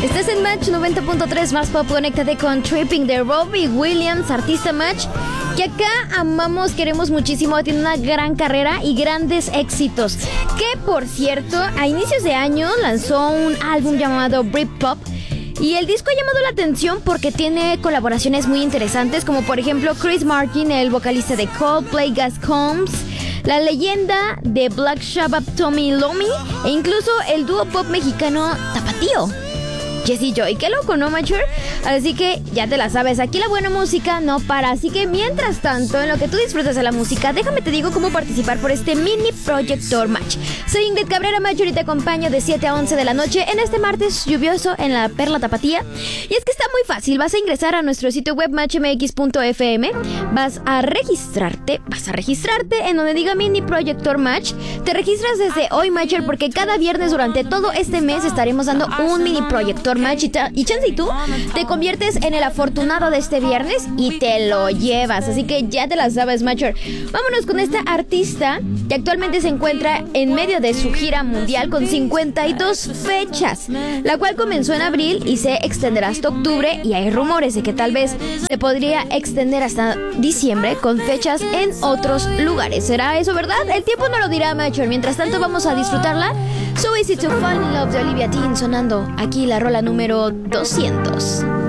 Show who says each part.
Speaker 1: Estás en Match 90.3 más pop. Conéctate con Tripping de Robbie Williams, artista Match, que acá amamos, queremos muchísimo. Tiene una gran carrera y grandes éxitos. Que por cierto, a inicios de año lanzó un álbum llamado Britpop. Y el disco ha llamado la atención porque tiene colaboraciones muy interesantes, como por ejemplo Chris Martin, el vocalista de Coldplay, Gus Combs, la leyenda de Black Sabbath Tommy Iommi e incluso el dúo pop mexicano Tapatío, Jessie Joy. Qué loco, ¿no, Mature? Así que ya te la sabes, aquí la buena música no para. Así que mientras tanto, en lo que tú disfrutas de la música, déjame te digo cómo participar por este mini proyector Match. Soy Ingrid Cabrera Mature y te acompaño de 7 a 11 de la noche en este martes lluvioso en la Perla Tapatía. Y es que está muy fácil, vas a ingresar a nuestro sitio web matchmx.fm, vas a registrarte en donde diga mini proyector Match. Te registras desde hoy, Mature, porque cada viernes durante todo este mes estaremos dando un mini proyector Match y chance y tú te conviertes en el afortunado de este viernes y te lo llevas. Así que ya te la sabes, Mature. Vámonos con esta artista que actualmente se encuentra en medio de su gira mundial con 52 fechas, la cual comenzó en abril y se extenderá hasta octubre, y hay rumores de que tal vez se podría extender hasta diciembre con fechas en otros lugares. ¿Será eso verdad? El tiempo no lo dirá, Mature. Mientras tanto vamos a disfrutarla. So Easy to Fall in Love de Olivia Dean sonando aquí la rola número 200.